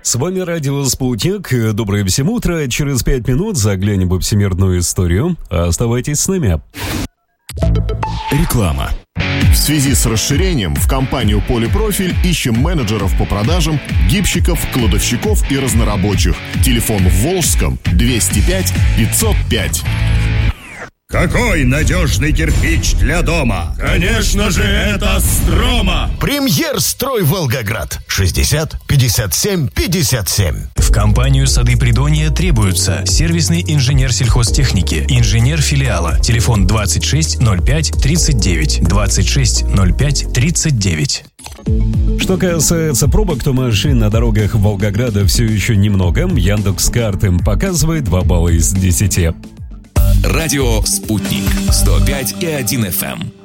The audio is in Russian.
С вами радио «Спутник». Доброе всем утро. Через 5 минут заглянем в всемирную историю. Оставайтесь с нами. Реклама. В связи с расширением в компанию «Полипрофиль» ищем менеджеров по продажам, гибщиков, кладовщиков и разнорабочих. Телефон в Волжском 205 505. Какой надежный кирпич для дома? Конечно же, это Строма! Премьер-строй Волгоград. 60 57 57. В компанию «Сады Придонья» требуются сервисный инженер сельхозтехники, инженер филиала. Телефон 26 05 39. 26 05 39. Что касается пробок, то машин на дорогах Волгограда все еще немного. Яндекс.Карты показывает 2 балла из 10. Радио «Спутник» 105,1 FM.